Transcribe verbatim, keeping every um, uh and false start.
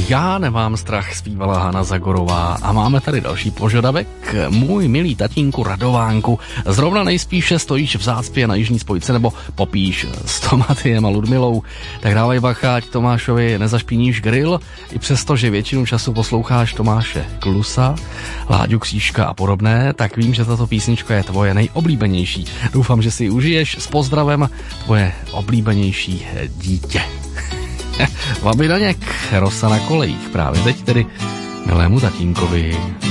Já nemám strach, zpívala Hana Zagorová. A máme tady další požadavek. Můj milý tatínku Radovánku, zrovna nejspíše stojíš v zácpě na jižní spojce nebo popíš s Tomatiem a Ludmilou. Tak dávaj bacha, ať Tomášovi nezašpiníš grill, i přesto, že většinu času posloucháš Tomáše Klusa, Láďu Křížka a podobné, tak vím, že tato písnička je tvoje nejoblíbenější. Doufám, že si ji užiješ. S pozdravem, tvoje oblíbenější dítě. Babi Daněk, Rosa na kolejích, právě teď tedy milému tatínkovi.